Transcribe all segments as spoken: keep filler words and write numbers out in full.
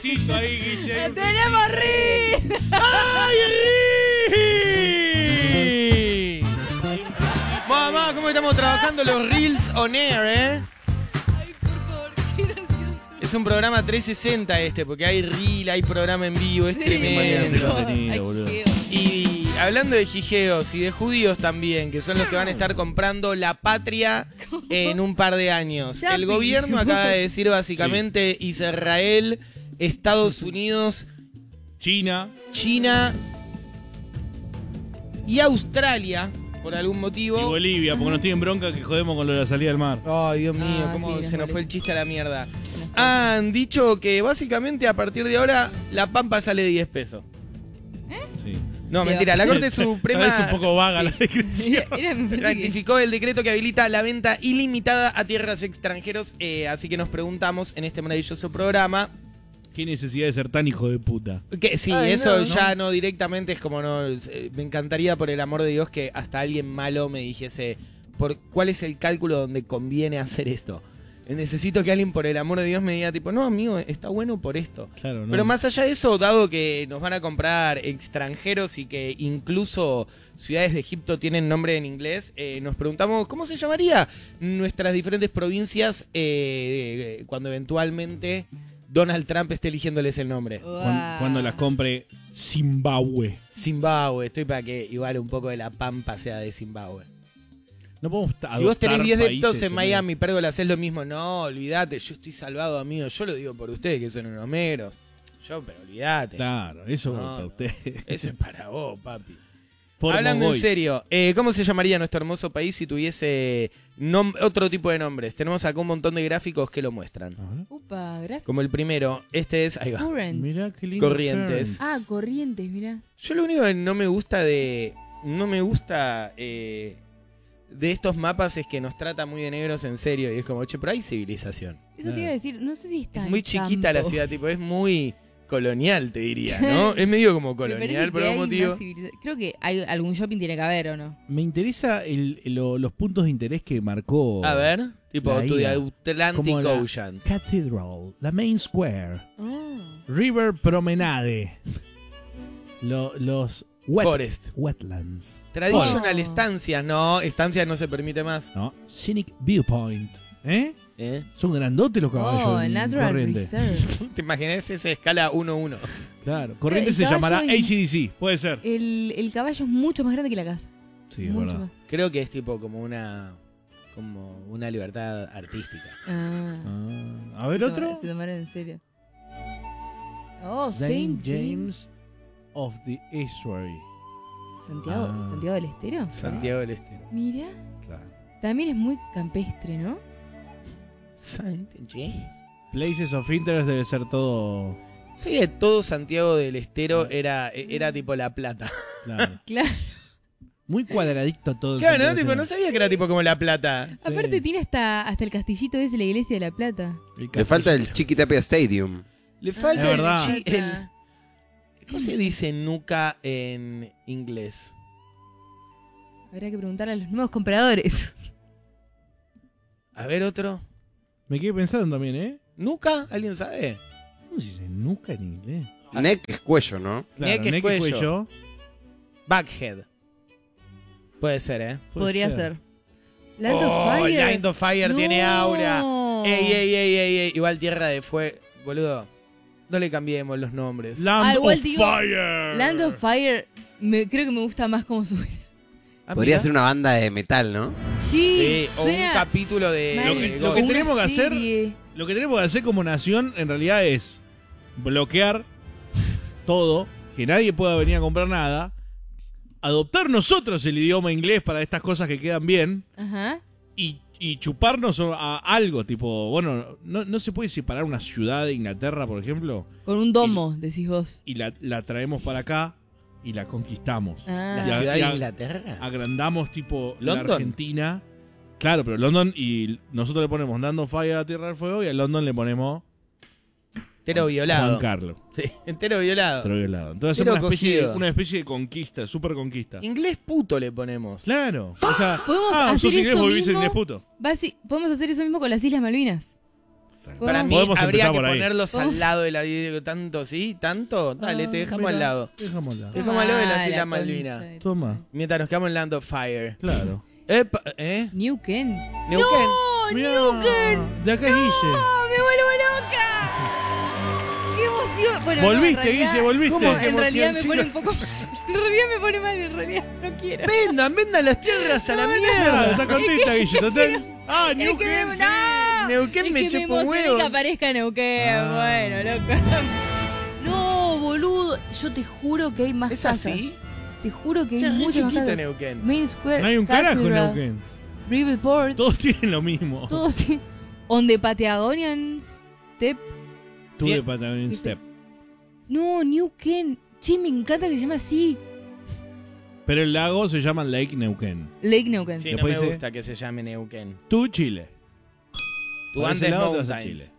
Chito ahí, Guille. ¡Tenemos Reel! ¡Ay, Reel! Mamá, ¿cómo estamos trabajando los Reels on Air, eh? Ay, por favor, qué gracioso. Es un programa trescientos sesenta este, porque hay Reel, hay programa en vivo, es Sí, tremendo. contenido, Ay, boludo. qué Y hablando de jijeos y de judíos también, que son los que van a estar comprando la patria en un par de años. Ya El gobierno vimos. acaba de decir básicamente Israel, Estados Unidos, China. China y Australia, por algún Y motivo. Bolivia, porque nos tienen bronca que jodemos con lo de la salida del mar. Ay, Dios mío, Ah, cómo sí, se nos nos fue el molesta. chiste a la mierda. Han dicho que básicamente a partir de ahora la pampa sale de diez pesos. Sí. No, Qué mentira, la bajo. Corte Suprema Es un poco vaga sí, la descripción. Era, era mi perfil. ratificó el decreto que habilita la venta ilimitada a tierras extranjeros, eh, así que nos preguntamos en este maravilloso programa Qué necesidad de ser tan hijo de puta. que sí, Ay, eso no, ya no directamente es como no, eh, me encantaría por el amor de Dios que hasta alguien malo me dijese por cuál es el cálculo donde conviene hacer esto. Necesito que alguien por el amor de Dios me diga tipo, no amigo, está bueno por esto. Claro, ¿no? Pero más allá de eso, dado que nos van a comprar extranjeros y que incluso ciudades de Egipto tienen nombre en inglés, eh, nos preguntamos cómo se llamaría nuestras diferentes provincias eh, cuando eventualmente Donald Trump esté eligiéndoles el nombre. Guau. Cuan- Cuando las compre Zimbabue. Zimbabue, estoy para que igual un poco de la pampa sea de Zimbabue. No podemos Si vos tenés diez deptos países, en Miami, Pérgola, haces lo mismo. No, olvídate, yo estoy salvado, amigo. Yo lo digo por ustedes que son unos meros. Yo, pero olvídate. Claro, eso No, para no. usted. Eso es para vos, papi. Formo Hablando en Goy. serio, eh, ¿cómo se llamaría nuestro hermoso país si tuviese nom- otro tipo de nombres? Tenemos acá un montón de gráficos que lo muestran. Ajá. Upa, gráfico. Como el primero, este es, ahí va. Currents. Mirá qué lindo. Corrientes. Ah, corrientes, mirá. Yo lo único que no me gusta de, no me gusta eh, de estos mapas es que nos trata muy de negros en serio y es como, che, pero hay civilización. Eso te iba a decir, no sé si está Es muy en chiquita la campo. ciudad, tipo, es muy colonial, te diría, ¿no? Es medio como Me parece colonial por que algún hay motivo. una civilización. Creo que hay algún shopping tiene que haber, ¿o no? Me interesa el- lo- los puntos de interés que marcó A ver, tipo, La tu de I A. Atlantic Como la Oceans. Cathedral, la Main Square, Ah. River Promenade, lo- los wet- Forest. Wetlands, Traditional Oh. estancias, no, estancias no se permite más. ¿no? Scenic Viewpoint. ¿Eh? ¿Eh? Son grandotes los caballos. Oh, en Natural Corrientes. Reserve. ¿Te imaginas esa escala uno uno? Claro. Corrientes el se llamará caballo H es- D C, puede ser. El, el caballo es mucho más grande que la casa. Sí, es mucho verdad. más. Creo que es tipo como una como una libertad artística. Ah. Ah, a ver otro. Se tomaron en serio. Oh, Saint Saint James of the Estuary. Santiago, Ah. Santiago del Estero. Santiago del Estero. Mira, Claro. también es muy campestre, ¿no? Saint James. Places of Interest debe ser todo. Sí, que todo Santiago del Estero era, era tipo La Plata. Claro. Claro. Muy cuadradicto todo. el Claro, centro ¿no? de Tipo, la no ciudad. sabía que era tipo como La Plata. Sí. Aparte tiene hasta, hasta el castillito ese, la iglesia de La Plata. El Le falta el castillito. Chiquitapia Stadium. Le falta Es el, verdad. chi- el- ¿Cómo se dice nuca en inglés? Habrá que preguntar a los nuevos compradores. A ver otro. Me quedé pensando también, ¿eh? ¿Nuca? ¿Alguien sabe? ¿Cómo se dice nuca en inglés? Neck es cuello, ¿no? Neck es neck cuello. cuello. Backhead. Puede ser, ¿eh? Puede Podría ser. ser. Land of Oh, Fire. Land of Fire tiene No. aura. Ey, ey, ey, ey, ey. Igual Tierra de Fuego. Boludo, no le cambiemos los nombres. Land Ah, igual of digo, Fire. Land of Fire, me- creo que me gusta más como suena. Ah, Podría mirá. ser una banda de metal, ¿no? Sí, Sí, o un suena capítulo de... mal. Lo que- de lo que O una tenemos que hacer- serie. Lo que tenemos que hacer como nación en realidad es bloquear todo, que nadie pueda venir a comprar nada, adoptar nosotros el idioma inglés para estas cosas que quedan bien Ajá. y, y chuparnos a algo, tipo, bueno, no, no se puede separar una ciudad de Inglaterra, por ejemplo, Con un domo, decís vos. y la, la traemos para acá y la conquistamos. Ah. ¿La Ya- ciudad de ya- Inglaterra? Agrandamos tipo la ¿London? Argentina. Claro, pero London y nosotros le ponemos Land of Fire a Tierra del Fuego y a London le ponemos Entero violado. Juan Carlos. Sí, entero violado. Otro violado. Entonces Pero hacemos una especie, de, cogido. una especie de conquista, super conquista. Inglés puto le ponemos. Claro. O sea, Podemos ah, hacer sos inglés, eso vos vivís en mismo. inglés puto. Basi- podemos hacer eso mismo con las Islas Malvinas. Para mí Podemos habría empezar que por ahí. ponerlos Vamos. al lado de la Diego. ¿Tanto sí? ¿Tanto? Dale, te dejamos Ah, al mira, lado. Dejamos al lado. Dejamos al lado de las Ah, Islas la Malvinas. concha de tu Toma. madre. Mientras nos quedamos en Land of Fire. Claro. Epa, ¿eh? New Ken. Neuquén. ¡No! Mirá, ¡New Ken! de acá es Guille. ¡Oh, me vuelvo loca! ¡Qué emoción! Bueno, no, en Volviste, realidad- Guille, volviste. ¿Cómo que En realidad me emoción, pone un poco mal. En realidad me pone mal, en realidad no quiero. Vendan, vendan las tierras a la Claro, mierda. está contenta, Guille, total. Ah, Es que Neuquén, me- sí. ¡No! Neuquén es me que me chupa un emocioné huevo. que aparezca Neuquén. Ah. Bueno, loco. No, boludo. Yo te juro que hay más ¿Es casas. así? Te juro que Che, hay re muchas más chiquito casas. Neuquén. Main Square. No hay un carajo en Cathedral, Neuquén. Riverport. Todos tienen lo mismo. Todos tienen- On the Patagonian Step. Tú Tien- de Patagonian ¿Viste? Step. No, New Ken. Che, me encanta que se llame así. Pero el lago se llama Lake Neuquén. Lake Neuquén. Sí, no Después me dice- gusta que se llame Neuquén. Tú, Chile. Tu Para ese Andes lado te vas a Mountains.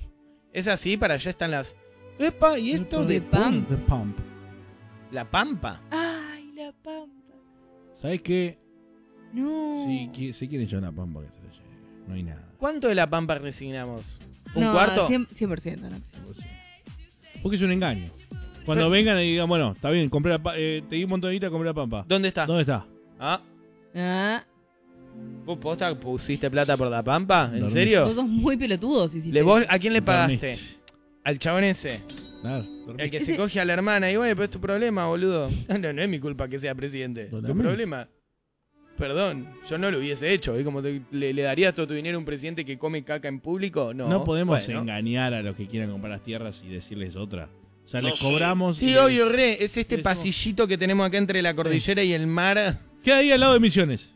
Es así, para allá están las... Epa, ¿y esto De de Pampa. The Pump. la Pampa? Ay, la pampa. ¿Sabes qué? No. Si qui- se quieren llevar una pampa que se la lleve. No hay nada. ¿Cuánto de la Pampa resignamos? ¿Un No, cuarto? cien por ciento, no. Porque es un engaño. Cuando Pero- vengan y digan, bueno, está bien, compré la pa- eh, te di un montón de guita, compré la pampa. ¿Dónde está? ¿Dónde está? Ah, Ah, ¿vos posta pusiste plata por la Pampa? ¿En Dormiste. serio? vos sos muy pelotudo, si ¿Le vos, ¿A quién le Dormiste. pagaste? ¿Al chabón ese? Claro, dormiste. El que Ese- se coge a la hermana. Y bueno, pero es tu problema, boludo. No, no es mi culpa que sea presidente. Tu Totalmente. problema. Perdón, yo no lo hubiese hecho. ¿eh? Como te- le, le darías todo tu dinero a un presidente que come caca en público? No. No podemos Bueno. engañar a los que quieran comprar las tierras y decirles otra. O sea, les cobramos. Sí, y- obvio, re. Es este Eso. pasillito que tenemos acá entre la cordillera y el mar. Queda ahí al lado de Misiones.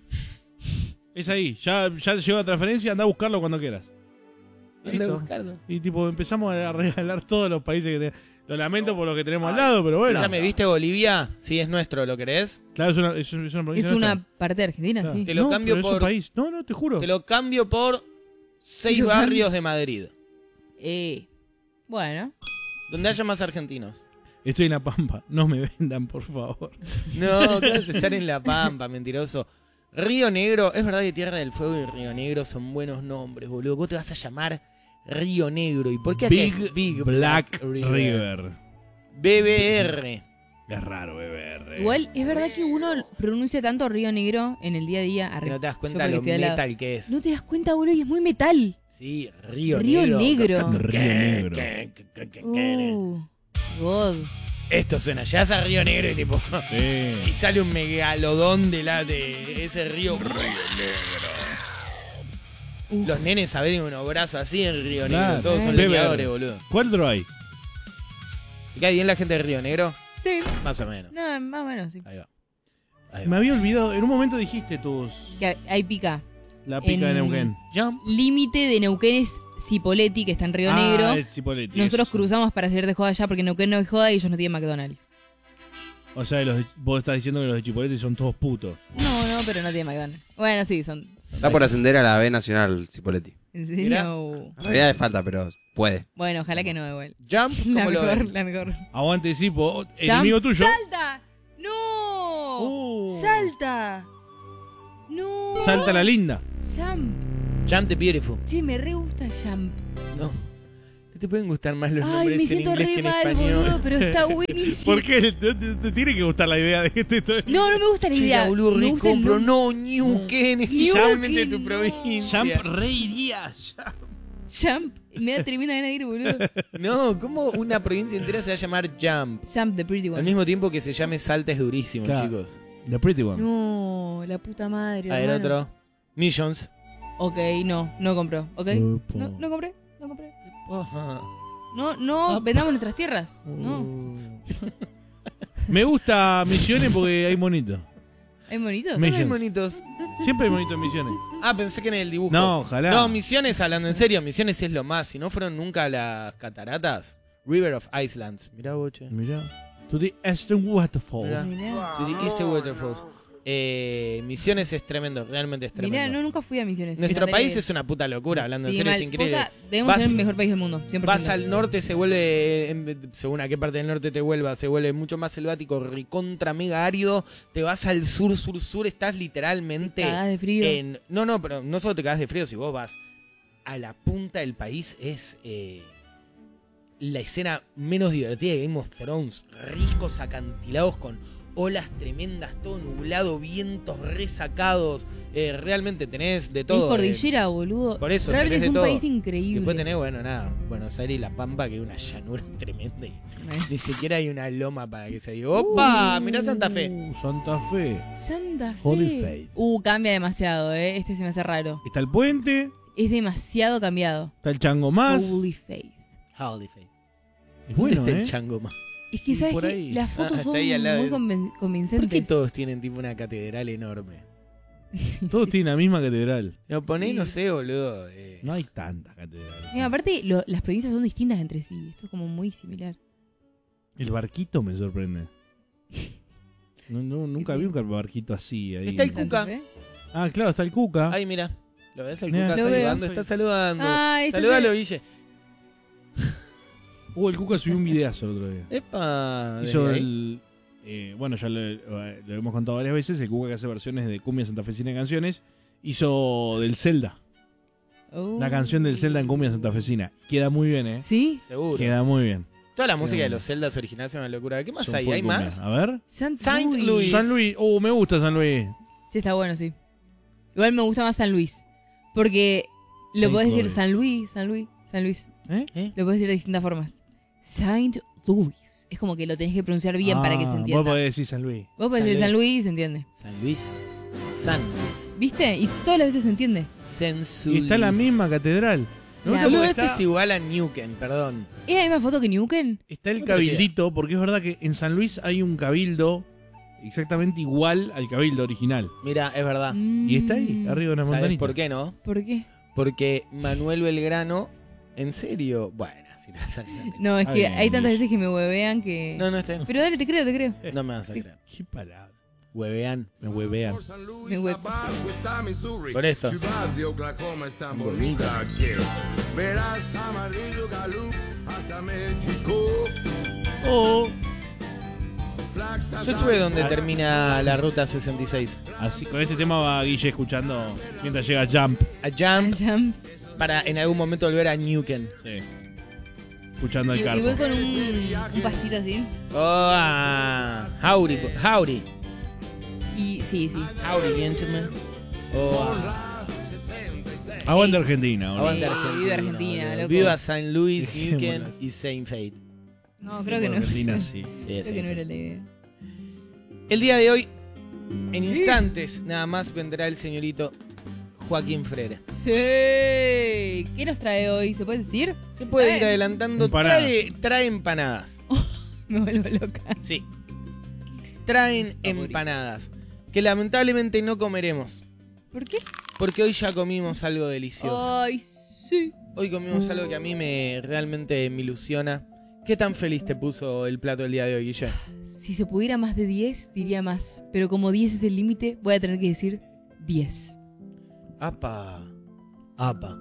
Es ahí. Ya, ya llegó la transferencia, anda a buscarlo cuando quieras. Listo. Y tipo, empezamos a regalar todos los países que tenemos. Lo lamento por lo que tenemos al lado, pero bueno. ¿Ya me viste Bolivia? Sí, es nuestro, ¿lo querés? Claro, es una, es, es una Es provincia una nuestra. parte de Argentina, Claro. sí. Te lo No, cambio pero es un por- país. No, no, te juro. Te lo cambio por seis Te lo cambio. barrios de Madrid. Eh, bueno. Donde haya más argentinos. Estoy en La Pampa. No me vendan, por favor. No, ¿qué vas a estar en La Pampa, mentiroso? Río Negro, es verdad que Tierra del Fuego y Río Negro son buenos nombres, boludo. Vos te vas a llamar Río Negro. ¿Y por qué acá Big, es Big Black, River? River. B B R. Es raro, B B R. Igual, es verdad que uno pronuncia tanto Río Negro en el día a día. Que arre- no te das yo cuenta porque lo estoy al lado. metal que es. No te das cuenta, boludo, y es muy metal. Sí, Río, Río Negro. Negro. Río Negro. Uh, God. Esto suena, llegas a Río Negro y tipo... Sí. Si sale un megalodón de, la, de ese río... Uf. Los nenes saben unos brazos así en Río Claro. Negro. Todos son B B R. leñadores, boludo. ¿Cuál otro hay? ¿Te cae bien la gente de Río Negro? Sí, Más o menos. no, más o menos, sí. Ahí va. Ahí Me va. había olvidado. En un momento dijiste tus. Que hay pica. La pica de En- Neuquén. Jump. Límite de Neuquén es Cipolletti, que está en Río Ah, Negro. es Cipolletti, Nosotros eso. cruzamos para salir de joda allá porque Neuquén no es joda y ellos no tienen McDonald's. O sea, los de- vos estás diciendo que los de Chipolletti son todos putos. No, no, pero no tienen McDonald's. Bueno, sí, son. son Está por ascender a la B Nacional, Cipolletti. ¿En serio? Mirá. No. En realidad le falta, pero puede. Bueno, ojalá que no, igual. Jump, La ¿cómo lo mejor, ven? la mejor. Aguante, Cipo. Jump. Enemigo tuyo. ¡Salta! ¡No! Uh. ¡Salta! ¡No! Salta la linda. Jump. Jump the Beautiful. Che, me re gusta Jump. No. ¿No te pueden gustar más los Ay, nombres me en siento inglés que re en mal, español? boludo, pero está buenísimo. ¿Por qué? Te, te- te tiene que gustar la idea de que te estoy. No, no me gusta la Che, idea. la boludo, me re gusta el compro. nombre. No, Neuquén, es Neuquén, totalmente tu no. provincia. Jump reiría. Jump. Me da tremenda gana de ir, boludo. No, ¿cómo una provincia entera se va a llamar Jump? Jump, the pretty Al one. mismo tiempo que se llame Salta es durísimo, Claro. chicos. The Pretty One. No, la puta madre. A ver, hermano. otro. Missions. Ok, no, no compró. Ok. Upa. No, no compré, no compré. Ajá. No, no, Apa. vendamos nuestras tierras. Uh. No. Me gusta Misiones porque hay monitos. ¿Hay bonitos? Me- ¿Dónde hay Missions. monitos? Siempre hay monitos en Misiones. Ah, pensé que en el dibujo. No, ojalá. No, Misiones, hablando en serio, Misiones es lo más. Si no fueron nunca a las cataratas, River of Islands. Mirá, boche. Mirá. To the Eastern Waterfall. Mirá. Mirá. To the Eastern Waterfalls. Eh, Misiones es tremendo, realmente es tremendo. Mirá, no, nunca fui a Misiones. Nuestro Me país encantaría es una puta locura, hablando ir. en Sí, serio, mal. es increíble. Posta, debemos Vas- ser el mejor país del mundo. cien por ciento. Vas al norte, se vuelve, en- según a qué parte del norte te vuelvas, se vuelve mucho más selvático, recontra mega árido. Te vas al sur, sur, sur, estás literalmente Cagás de frío. en... No, no, pero no solo te cagas de frío, si vos vas a la punta del país es eh, la escena menos divertida de Game of Thrones. Riscos acantilados con olas tremendas, todo nublado, vientos resacados. Eh, realmente tenés de todo. Es cordillera, eh, boludo. por eso, realmente tenés es de un todo. país increíble. Después tenés, bueno, nada, Buenos Aires y La Pampa, que es una llanura tremenda. Y ni siquiera hay una loma para que se diga, ¡opa! Mirá Santa Fe. Uh, Santa Fe. Santa Fe. Holy Faith. Uh, cambia demasiado, eh. Este se me hace raro. Está el puente, Es demasiado cambiado. está el chango más. Holy Faith. Holy Faith. Es bueno, ¿Dónde está ¿eh? el chango más? Es que, Y ¿sabes por qué? ahí. Las fotos Ah, son está ahí al lado muy de- conven- ¿Por convincentes. qué todos tienen tipo una catedral enorme? Todos tienen la misma catedral. Lo ponés, Sí. no sé, boludo. eh. No hay tantas catedrales. Mira, aparte, lo- las provincias son distintas entre sí. Esto es como muy similar. El barquito me sorprende. No, no, nunca vi un barquito así. Ahí. Está el ¿Santa Cuca. Fe? Ah, claro, está el Cuca. Ay, mira. ¿Lo ves al Mirá. Cuca Lo veo. saludando? Está saludando. Ah, este Saludalo, es Guille. Uh, el Cuca subió un videazo el otro día. Epa. Hizo desde ahí. el. eh, bueno, ya lo, lo hemos contado varias veces. El Cuca que hace versiones de cumbia santafesina de canciones. Hizo del Zelda. Oh. La canción del Zelda en cumbia santafesina. Queda muy bien, ¿eh? ¿Sí? Seguro. Queda muy bien. Toda la música Queda de muy los Zeldas originales es una locura. ¿Qué más Son hay? full ¿Hay cumbia. más? A ver. Saint, Saint Louis. Louis. San Luis. Uh, me gusta San Luis. Sí, está bueno, sí. Igual me gusta más San Luis. Porque lo Saint podés decir Louis. San Luis, San Luis, San Luis. ¿Eh? ¿Eh? Lo podés decir de distintas formas. Saint Louis. Es como que lo tenés que pronunciar bien para que se Ah, entienda. Vos podés decir San Luis. Vos podés San decir Luis. San Luis y se entiende. San Luis. San Luis. ¿Viste? Y todas las veces se entiende. Sensulis. Y está en la misma catedral. Me gusta Ya, Boludo, porque este está, es igual a Newken, perdón. ¿Es la misma foto que Newken? está el Muy parecida. cabildito, porque es verdad que en San Luis hay un cabildo exactamente igual al cabildo original. Mira, es verdad. Y está ahí, Mm. arriba de una ¿Sabes montañita. por qué no? ¿Por qué? Porque Manuel Belgrano, en serio, bueno, si te vas a creer. No, es Está que bien, hay tantas Luis. veces que me huevean que... No, no está bien. Pero dale, te creo, te creo. No me vas a creer. ¿Qué palabra? Huevean. Me huevean. Por San Luis Me hue- abajo está Missouri. Por esto. Ciudad de Oklahoma es tan Bonita. bonita que verás amarillo Gallup hasta México. Oh. Flagstaff, Yo estuve donde termina la ruta sesenta y seis. Así, con este tema va Guille escuchando mientras llega Jump. A Jump Jump. para en algún momento volver a Newken. Sí. Escuchando Y, el y carpo. voy con un, un pastito así. Oh, ah, howdy, howdy. Y sí, sí. Howdy, gentlemen. Oh, ah. Aguante Argentina. boludo. Aguante Sí, Argentina. viva Argentina, boludo. loco. Viva San Luis, Newken Dejémoslas. y Saint Fate. No, creo que no. Argentina, sí. Sí, Creo Saint que no Fate. era la idea. El día de hoy, en instantes, nada más vendrá el señorito Joaquín Frere. Sí. ¿Qué nos trae hoy? ¿Se puede decir? Se puede ir ¿Saben? adelantando. Empanadas. Trae, trae empanadas. Me vuelvo loca. Sí. Traen Mis favoritos. empanadas. Que lamentablemente no comeremos. ¿Por qué? Porque hoy ya comimos algo delicioso. Ay, sí. Hoy comimos algo que a mí me realmente me ilusiona. ¿Qué tan feliz te puso el plato del día de hoy, Guille? Si se pudiera más de diez, diría más. Pero como diez es el límite, voy a tener que decir diez. Apa. Apa.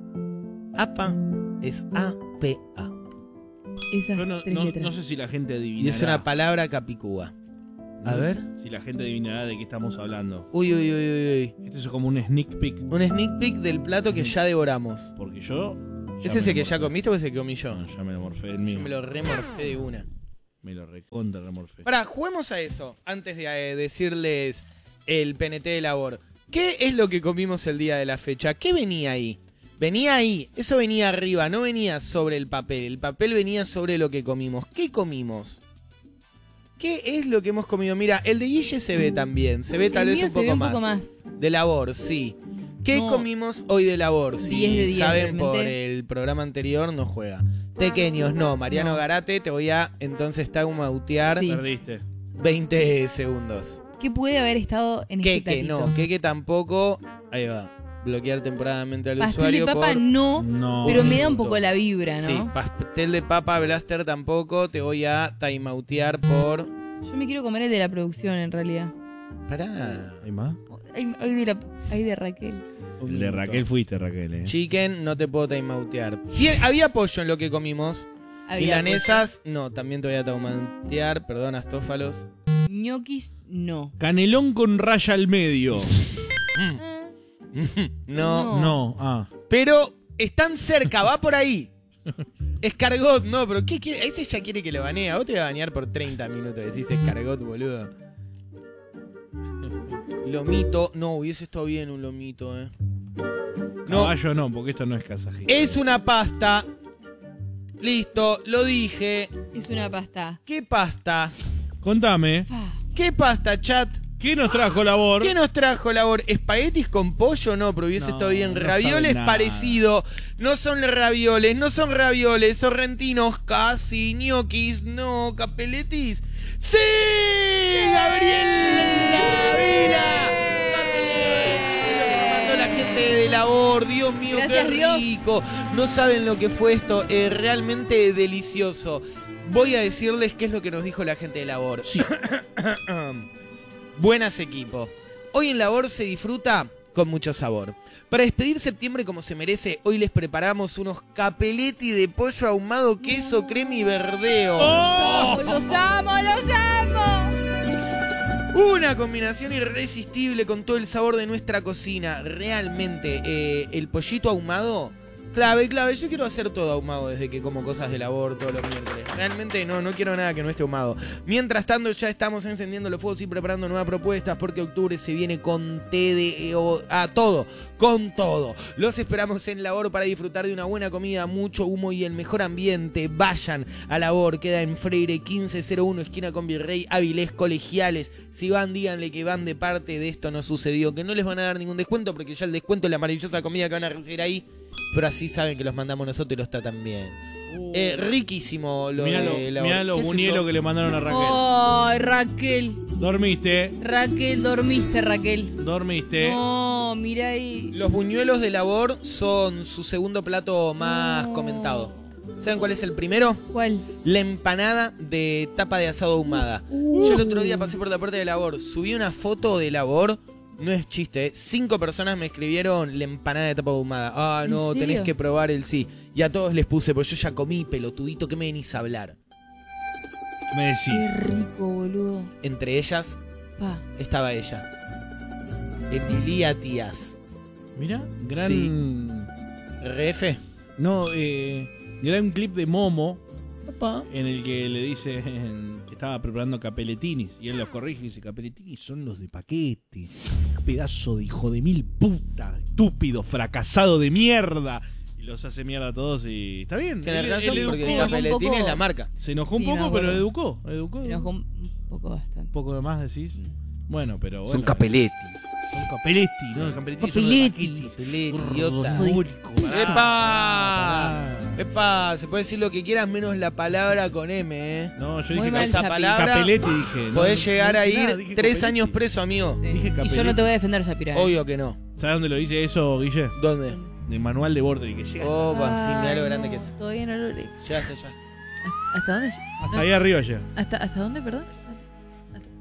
Apa es A P A. Esas Yo no, tres no- letras. no sé si la gente adivinará. Y es una palabra capicúa. A No sé ver. Si la gente adivinará de qué estamos hablando. Uy, uy, uy, uy, uy. Este es como un sneak peek. Un sneak peek del plato que ya devoramos. Porque yo. ya ¿Es me ese lo que mor- ya comiste o ese que comí yo? No, ya me lo morfé del mío. Yo me lo remorfé de una. Me lo recontra remorfé. Pará, juguemos a eso antes de eh, decirles el P N T de labor. ¿Qué es lo que comimos el día de la fecha? ¿Qué venía ahí? Venía ahí, eso venía arriba, no venía sobre el papel. El papel venía sobre lo que comimos. ¿Qué comimos? ¿Qué es lo que hemos comido? Mira, el de Guille se ve también, se ve tal El vez mío un se ve poco, un más. poco más. De labor, sí. ¿Qué No. comimos hoy de labor? Si diez de diez, saben por realmente. el programa anterior, no juega. Pequeños, no. Mariano No. Garate, te voy a entonces tagmautear Sí. Perdiste. veinte segundos. ¿Qué puede haber estado en este Queque, platito? no. Queque tampoco. Ahí va. Bloquear temporadamente al Pastel de usuario papa por... no, No. pero me da un minuto. poco la vibra, ¿no? Sí, pastel de papa, Blaster tampoco. Te voy a timeoutear por... Yo me quiero comer el de la producción, en realidad. Pará. ¿Hay más? Hay, hay de, la, hay de Raquel. Un El de minuto. Raquel fuiste, Raquel. Eh. Chicken, no te puedo timeoutear. Tien- Había pollo en lo que comimos. Había Milanesas, no, también te voy a timeoutear. Perdón, Astófalos. pollo. Ñoquis, no. Canelón con raya al medio. Ah, No. No. No, ah. Pero Están cerca, va por ahí. Escargot, no, pero ¿qué quiere? Ese ya quiere que lo banee. A vos te voy a banear por treinta minutos. Decís escargot, boludo. Lomito. No, hubiese estado bien un lomito, eh. No. Caballo no, porque esto no es Kazajistán. Es una pasta. Listo, lo dije. Es una pasta. ¿Qué pasta? Contame, Fa. ¿Qué pasta, chat? ¿qué nos trajo Labor? ¿Qué nos trajo Labor? ¿Espaguetis con pollo? No, pero hubiese No, estado bien. no Ravioles sabe nada. parecido. No son ravioles, no son ravioles. Sorrentinos, casi. Ñoquis, no. Capeletis. ¡Sí! ¡Gabriel Gavina! Capeletis, es lo que nos mandó la gente de Labor. Dios mío, Gracias, qué Dios. rico. No saben lo que fue esto. Eh, realmente delicioso. Voy a decirles qué es lo que nos dijo la gente de Labor. Sí. Buenas, equipo. Hoy en Labor se disfruta con mucho sabor. Para despedir septiembre como se merece, hoy les preparamos unos capeletti de pollo ahumado, queso, crema y verdeo. ¡Oh! ¡Los amo, los amo! Una combinación irresistible con todo el sabor de nuestra cocina. Realmente, eh, el pollito ahumado... Clave, clave, yo quiero hacer todo ahumado desde que como cosas de Labor todos los miércoles. Realmente no, no quiero nada que no esté ahumado. Mientras tanto ya estamos encendiendo los fuegos y preparando nuevas propuestas porque octubre se viene con té de... Eh, o, ah, todo, con todo. Los esperamos en Labor para disfrutar de una buena comida, mucho humo y el mejor ambiente. Vayan a Labor, queda en Freire quince cero uno, esquina con Virrey, Avilés, Colegiales. Si van, díganle que van de parte de Esto No Sucedió, que no les van a dar ningún descuento porque ya el descuento es la maravillosa comida que van a recibir ahí. Pero así saben que los mandamos nosotros y los tratan bien. Eh, riquísimo lo Mirá de lo, la mirá lo ¿Qué es buñuelo eso? que le mandaron a Raquel. Ay, Raquel. Dormiste, Raquel, dormiste, Raquel. dormiste. No, mira ahí. Los buñuelos de Labor son su segundo plato más No. comentado. ¿Saben cuál es el primero? ¿Cuál? La empanada de tapa de asado ahumada. Uh. Yo el otro día pasé por la puerta de Labor, subí una foto de Labor. No es chiste, ¿eh? Cinco personas me escribieron la empanada de tapa ahumada. Ah, ¿En no, serio? tenés que probar el sí. Y a todos les puse, pues yo ya comí, pelotudito, ¿qué me venís a hablar? Me decís. Qué rico, boludo. Entre ellas Pa. estaba ella. Emilia Tías. Mirá, gran. Sí. R F. No, eh. Gran clip de Momo Papá. en el que le dicen que estaba preparando capeletinis y él los corrige y dice: capeletinis son los de paquete. Pedazo de hijo de mil puta, estúpido, fracasado de mierda. Y los hace mierda a todos y está bien. Tienes Él- razón, él educó. porque se enojó un Capeletín poco. es la marca. Se enojó un Sí, me poco, acuerdo. pero educó. educó. Se enojó un poco bastante. Un poco de más decís. Bueno, pero bueno. Son capeletti. Son capeletti, ¿no? Capeletti son Capeletti. de paquete. Capeletti, idiota. Orgánico, pará, ¡Epa! pará. Epa, se puede decir lo que quieras menos la palabra con M, ¿eh? No, yo Muy dije mal, cap- Esa Chapi. palabra capeletti, dije. no, podés no llegar a dije ir nada, dije tres capeletti. años preso, amigo. Sí. Dije Y yo Capeletti. no te voy a defender esa pirata. Obvio que no. ¿Sabes dónde lo dice eso, Guille? ¿Dónde? Del manual de Border, que llega Opa, sí, mirá Ay, lo grande no, que es. Todavía no lo leí. Llegaste allá. ¿Hasta dónde? hasta no. ahí arriba ya. ¿Hasta, ¿Hasta dónde, perdón? ¿Hasta, hasta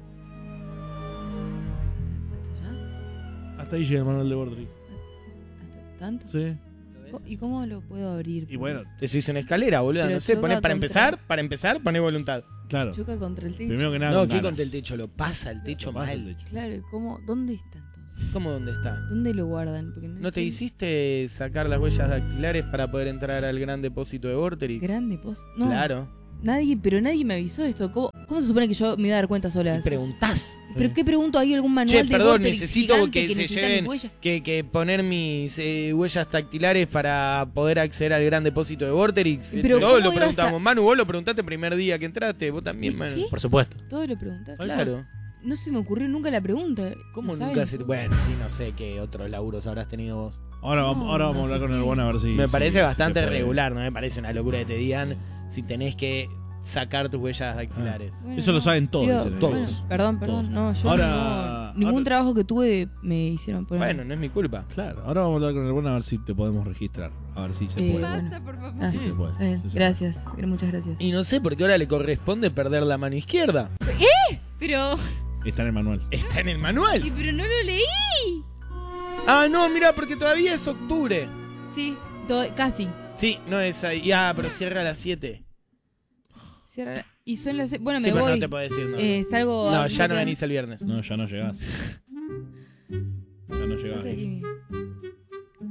allá? Hasta ahí llega el manual de Border. ¿Hasta tanto? Sí. Co- ¿Y cómo lo puedo abrir? Y bueno, Te hice una escalera, boludo. Pero No sé, choca poné para contra- empezar, para empezar, poné voluntad. claro. Choca contra el techo. Primero que nada. No, con ¿qué ganas. contra el techo? Lo pasa el techo Pasa el mal. techo. Claro, ¿y ¿cómo? ¿Dónde está entonces? ¿Cómo dónde está? ¿Dónde lo guardan? Porque ¿No te entiendo. hiciste sacar las huellas dactilares para poder entrar al gran depósito de Vorterix? Grande post. No, Claro. nadie, pero nadie me avisó de esto. ¿Cómo, cómo se supone que yo me iba a dar cuenta sola? Y preguntás. ¿Pero qué pregunto? ¿Hay algún manual Che, de perdón, Vorterix necesito gigante que se necesita lleven- mis huellas? Que, que poner mis eh, huellas dactilares para poder acceder al gran depósito de Vorterix. Eh, Pero Todos ¿cómo lo ibas preguntamos. a- Manu, vos lo preguntaste el primer día que entraste. Vos también, ¿Y Manu. qué? Por supuesto. Todo lo preguntaste. Claro. No se me ocurrió nunca la pregunta. ¿Cómo ¿Lo nunca saben? se.? Bueno, sí, no sé qué otros laburos habrás tenido vos. Ahora, vamos- No, ahora vamos a hablar con sí. el bueno a ver si. Me si- parece si bastante le puede. regular, no me parece una locura que te digan si tenés que sacar tus huellas dactilares. Bueno, Eso lo saben todos, Digo, dicen ellos. Todos. bueno, perdón, perdón. No, yo Ahora- no. Ningún ahora- trabajo que tuve me hicieron poner. Bueno, no es mi culpa. Claro, ahora vamos a hablar con el bueno a ver si te podemos registrar. A ver si se Eh, puede. bueno. Basta, por favor. Ah, Sí se puede. está bien, Sí se gracias. Muchas gracias. Y no sé por qué ahora le corresponde perder la mano izquierda. Pero. puede. Está en el manual. Está en el manual. Sí, pero no lo leí. Ah, no, mira, porque todavía es octubre. Sí, to- casi. Sí, no es ahí. Ah, pero cierra a las siete. Cierra la- Y son las. Bueno, Sí, me pero voy. no te puedo decir, no. Eh, salgo. no, a- ya no quedan- venís el viernes. No, ya no llegás. Ya no llegás. Pasa Guille. que-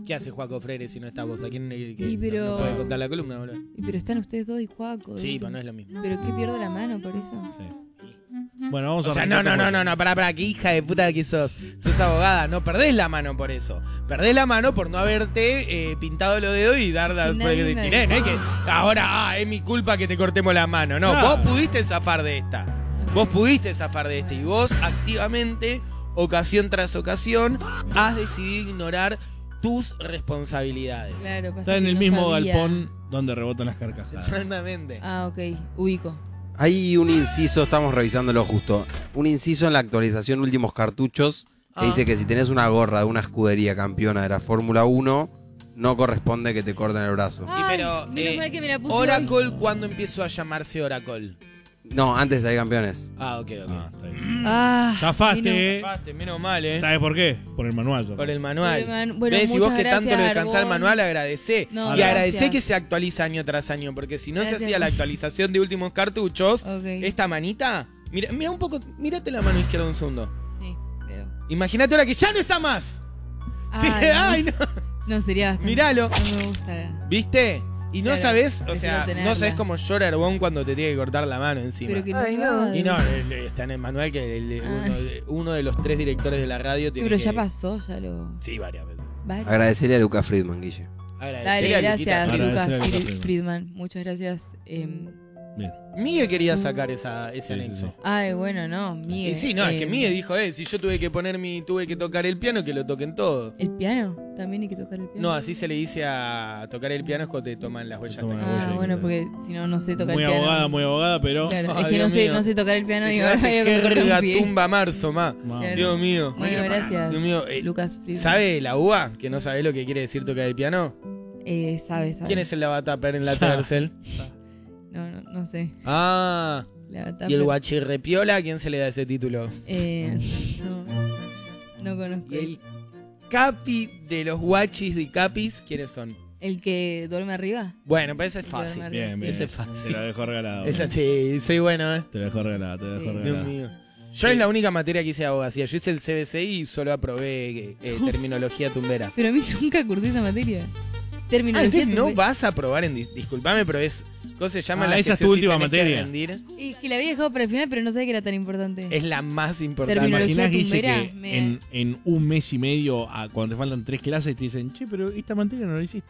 ¿Qué hace Juaco Freire si no está vos? ¿A quién le- que Y pero- no, no puede contar la columna, boludo? Y pero están ustedes dos y Juaco. Sí, ¿no? pues no es lo mismo. ¿Pero qué pierde la mano por eso? Sí. Bueno, vamos a O sea, arrancar no, no, con no, cosas. no, no, pará, pará, qué hija de puta que sos. Sos abogada, no perdés la mano por eso. Perdés la mano por no haberte eh, pintado los dedos y dar la Y nadie porque te me tiré, no es avisó. que ahora ah, es mi culpa que te cortemos la mano. No, Claro. vos pudiste zafar de esta. Vos pudiste zafar de este y vos activamente, ocasión tras ocasión, has decidido ignorar tus responsabilidades. Claro, pasa Está en que el no mismo sabía. galpón donde rebotan las carcajadas. Exactamente. Ah, ok. Ubico. Hay un inciso, estamos revisándolo justo. Un inciso en la actualización últimos cartuchos que Ah. dice que si tenés una gorra de una escudería campeona de la Fórmula uno, no corresponde que te corten el brazo. Y Ay, pero, menos eh, mal que me la puse hoy. Oracle, ¿cuándo empezó a llamarse Oracle? No, antes hay campeones. Ah, ok, ok. Ah, está bien. Ah, Zafaste. Zafaste, menos mal, eh. ¿Sabes por qué? Por el manual. Por el manual. Por el man- bueno, ¿Ves? Si vos muchas que tanto lo gracias, descansás el Arbón. manual, agradecé. No, y gracias. agradecé que se actualiza año tras año, porque si no se Gracias. hacía la actualización de últimos cartuchos, Ok. esta manita, mira, mira un poco, mírate la mano izquierda un segundo. Sí, veo. Imagínate ahora que ya no está más. Sí, Ay, no. ay, no. No, sería bastante. Míralo. No me gusta. ¿Viste? Y no Claro, sabés, o prefiero sea, no tenerla. sabés cómo llora Arbón cuando te tiene que cortar la mano encima. Pero que no, Ay, lo haga. Y no, el- está en el manual que el- Ah. uno, de, uno de los tres directores de la radio tiene Pero que... ya pasó, ya lo. Sí, varias veces. Vale. Agradecerle a Lucas Friedman, Guille. Agradecerle Dale, a Luquita gracias, Friedman. Lucas Agradecerle a Lucas Fried- Friedman. Friedman. Muchas gracias. em, Bien. Miguel quería sacar esa, ese Sí, sí, anexo. sí. Ay, bueno, no, Miguel. Y sí, no, es que em, Miguel dijo, eh, si yo tuve que poner mi, tuve que tocar el piano, que lo toquen todo. ¿El piano? También hay que tocar el piano. No, así se le dice a tocar el piano es cuando te toman las huellas. Toman las tactiles. Ah, huellas, bueno, sí. porque si no, no sé tocar Muy el piano. abogada, muy abogada, pero. Claro, Ay, es que no Dios sé, mío. no sé tocar el piano. Te Digo, llevaste ay, que me corté un pie. jerga marzo, ma. Vamos. Claro. Dios mío. Bueno, gracias, Dios mío, eh, Lucas Friedman. ¿Sabe la U A que no sabe lo que quiere decir tocar el piano? Eh, sabe, sabe. ¿Quién es el lavataper en la Sabe. Tercel? No, no, no sé. Ah, La tapa- ¿y el guachirrepiola? ¿A quién se le da ese título? Eh, no, no conozco. ¿Y el capi de los guachis de capis? ¿Quiénes son? ¿El que duerme arriba? Bueno, pues ese es El que fácil. duerme arriba, Bien, sí. bien. Ese es fácil. Te la dejo regalada. Esa sí, soy bueno, ¿eh? Te la dejo regalada, te la dejo Sí. regalada. Dios mío. Yo es la única materia que hice de abogacía. Yo hice el C B C I y solo aprobé eh, terminología tumbera. Pero a mí nunca cursé esa materia. Ah, Terminología. entonces no tuve- vas a aprobar en... dis- Disculpame, pero es... ¿Cómo se llama Ah, la esa que es sí tu o sí última tenés que materia. rendir? Es que la había dejado para el final, pero no sabía que era tan importante. Es la más importante. ¿Te Terminología imaginas, Guille, tumbera, que me- en, en un mes y medio, a- cuando te faltan tres clases, te dicen, che, pero esta materia no la hiciste?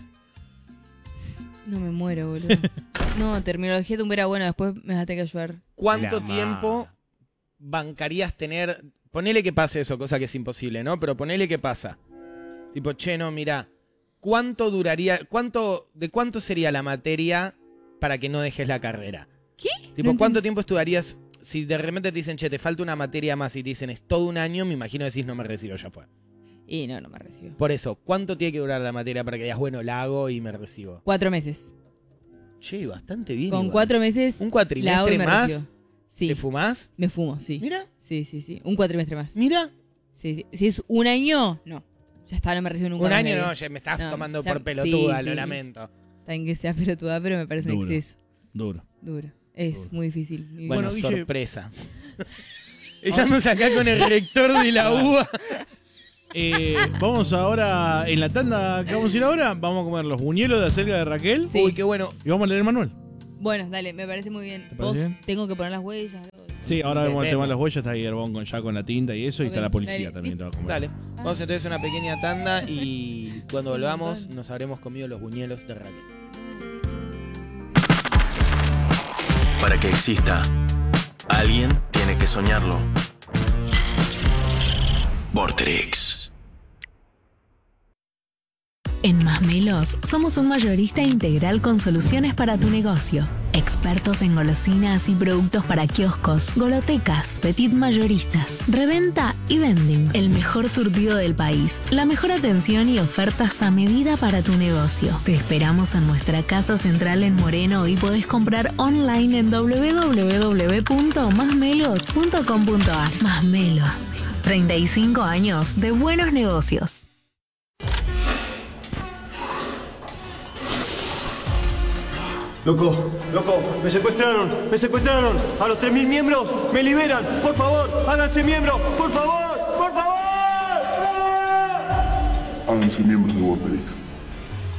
No me muero, boludo. No, terminología tumbera, bueno, después me vas a tener que ayudar. ¿Cuánto La tiempo bancarías tener? Ponele que pase eso, cosa que es imposible, ¿no? Pero ponele que pasa. Tipo, che, no, mira, ¿cuánto duraría, cuánto, de cuánto sería la materia para que no dejes la carrera? ¿Qué? Tipo, No ¿cuánto tiempo estudiarías? Si de repente te dicen, che, te falta una materia más y te dicen, es todo un año, me imagino decís, no me recibo, ya fue. Y no, no me recibo. Por eso, ¿cuánto tiene que durar la materia para que digas, bueno, la hago y me recibo? Cuatro meses. Che, bastante bien. Con igual. cuatro meses. ¿Un la hago y cuatrimestre me más? recibo. Sí, ¿Te fumás? me fumo, sí. Mira, Sí, sí, sí. Un cuatrimestre más. mira. Sí, sí. Si es un año, no. Ya está, no me recibo nunca. Un más año en la no, vida. ya me estás No, tomando ya- por pelotuda, sí, lo sí. lamento. También que sea pelotuda, pero me parece un Duro. exceso. Duro. Duro. Es Duro. muy difícil. mi Bueno, Bueno, Guille- sorpresa. Estamos acá con el rector de la U A. Eh, vamos ahora, en la tanda que vamos a ir ahora, vamos a comer los buñuelos de acerca de Raquel Sí. Uy, qué bueno. y vamos a leer el manual. Bueno, dale, me parece muy bien. ¿Te Vos parece bien? tengo que poner las huellas. todo. Sí, ahora Ve- vemos el tema de vemos. las huellas, está ahí Herbón con, ya con la tinta y eso, y Ok, está la policía dale. también. te va a comer. Dale. Ah. Vamos entonces a una pequeña tanda y cuando Sí, volvamos dale. nos habremos comido los buñuelos de Raquel. Para que exista, alguien tiene que soñarlo. Vorterix. En Masmelos somos un mayorista integral con soluciones para tu negocio. Expertos en golosinas y productos para kioscos, golotecas, petit mayoristas, reventa y vending. El mejor surtido del país. La mejor atención y ofertas a medida para tu negocio. Te esperamos en nuestra casa central en Moreno y podés comprar online en w w w punto masmelos punto com punto a r. Masmelos. treinta y cinco años de buenos negocios. Loco, loco, me secuestraron, me secuestraron. A los tres mil miembros, me liberan. Por favor, háganse miembros, por favor, por favor. háganse miembros de Vorterix.